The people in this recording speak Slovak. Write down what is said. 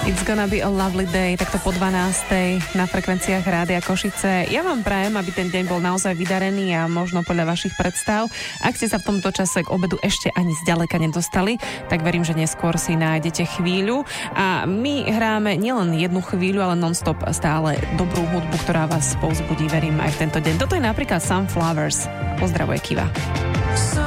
It's gonna be a lovely day, takto po 12. na frekvenciách Rádia Košice. Ja vám prajem, aby ten deň bol naozaj vydarený a možno podľa vašich predstav. Ak ste sa v tomto čase k obedu ešte ani zďaleka nedostali, tak verím, že neskôr si nájdete chvíľu. A my hráme nielen jednu chvíľu, ale non-stop stále dobrú hudbu, ktorá vás povzbudí, verím, aj v tento deň. Toto je napríklad Sunflowers. Pozdravuje Kiva.